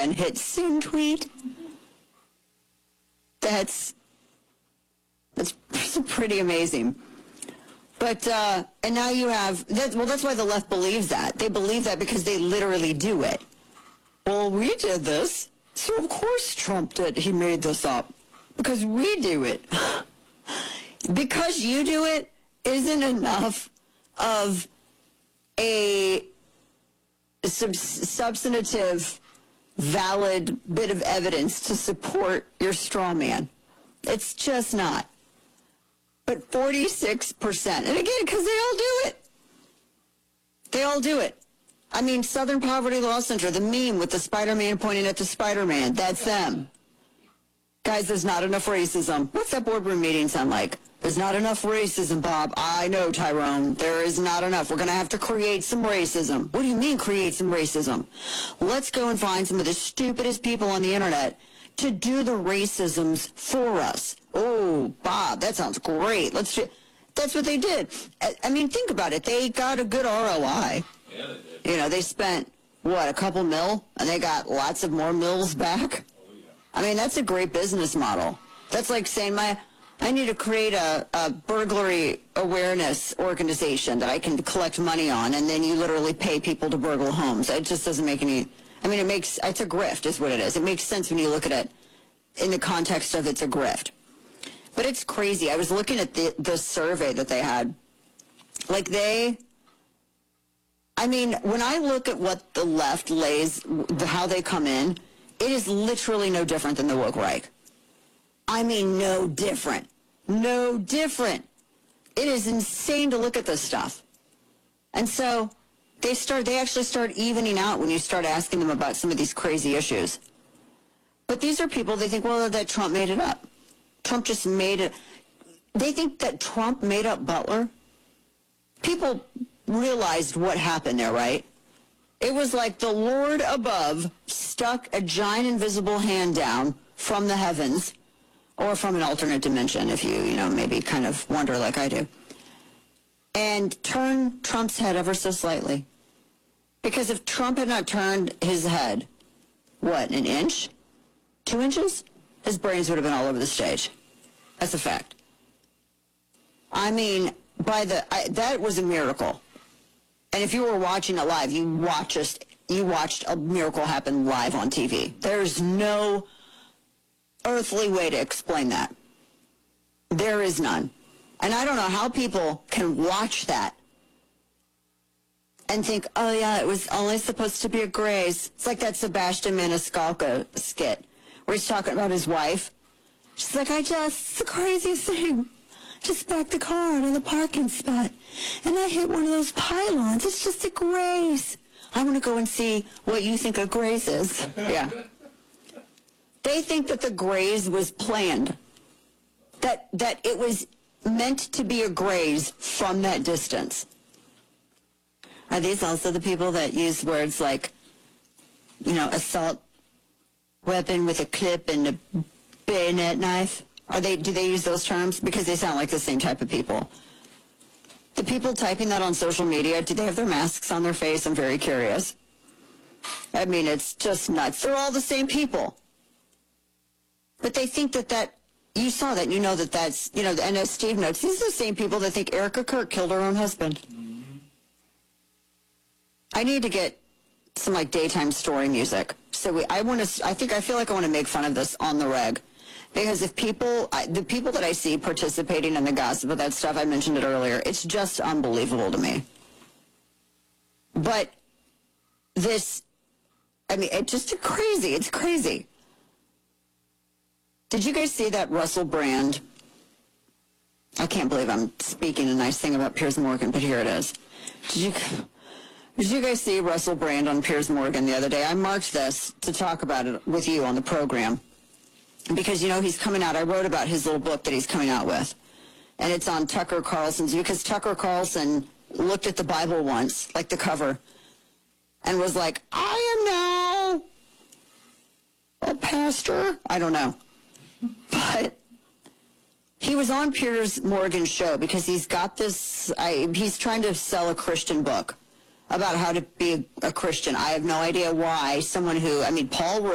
man hit send tweet. That's pretty amazing. But, and now you have, that's why the left believes that. They believe that because they literally do it. Well, we did this, so of course Trump did. He made this up. Because we do it. Because you do it isn't enough of a substantive, valid bit of evidence to support your straw man. It's just not. But 46%, and again, because they all do it. They all do it. I mean, Southern Poverty Law Center, the meme with the Spider-Man pointing at the Spider-Man, that's them. Guys, there's not enough racism. What's that boardroom meeting sound like? There's not enough racism, Bob. I know, Tyrone. There is not enough. We're going to have to create some racism. What do you mean create some racism? Let's go and find some of the stupidest people on the internet to do the racisms for us. Oh, Bob, that sounds great. Let's do. That's what they did. I mean, think about it. They got a good ROI. Yeah, they did. You know, they spent, what, a couple mil? And they got lots of more mills back? Oh, yeah. I mean, that's a great business model. That's like saying, I need to create a burglary awareness organization that I can collect money on, and then you literally pay people to burgle homes. It just doesn't make any, I mean, it's a grift is what it is. It makes sense when you look at it in the context of it's a grift. But it's crazy. I was looking at the survey that they had. Like I mean, when I look at what the left lays, how they come in, it is literally no different than the woke right. I mean, no different. No different. It is insane to look at this stuff. And so they actually start evening out when you start asking them about some of these crazy issues. But these are people, they think, well, that Trump made it up. Trump just made it. They think that Trump made up Butler. People realized what happened there, right? It was like the Lord above stuck a giant invisible hand down from the heavens, or from an alternate dimension, if you maybe kind of wonder like I do, and turned Trump's head ever so slightly. Because if Trump had not turned his head, what, an inch? 2 inches? His brains would have been all over the stage. That's a fact. I mean, that was a miracle. And if you were watching it live, you watched a miracle happen live on TV. There's no earthly way to explain that. There is none. And I don't know how people can watch that and think, oh yeah, it was only supposed to be a graze. It's like that Sebastian Maniscalco skit where he's talking about his wife. She's like, it's the craziest thing. Just backed the car in the parking spot, and I hit one of those pylons. It's just a graze. I want to go and see what you think a graze is. Yeah. They think that the graze was planned, that it was meant to be a graze from that distance. Are these also the people that use words like, assault weapon with a clip and a bayonet knife? Do they use those terms? Because they sound like the same type of people. The people typing that on social media, do they have their masks on their face? I'm very curious. I mean, it's just nuts. They're all the same people. But they think that you saw that, you know that's, and as Steve notes, these are the same people that think Erica Kirk killed her own husband. Mm-hmm. I need to get some, daytime story music. So I feel like I want to make fun of this on the reg. Because if the people that I see participating in the gossip of that stuff, I mentioned it earlier, it's just unbelievable to me. But it's just crazy. It's crazy. Did you guys see that Russell Brand? I can't believe I'm speaking a nice thing about Piers Morgan, but here it is. Did you guys see Russell Brand on Piers Morgan the other day? I marked this to talk about it with you on the program. Because, he's coming out. I wrote about his little book that he's coming out with. And it's on Tucker Carlson's, because Tucker Carlson looked at the Bible once, like the cover, and was like, I am now a pastor. I don't know. But he was on Piers Morgan's show because he's got this, he's trying to sell a Christian book about how to be a Christian. I have no idea why someone who, Paul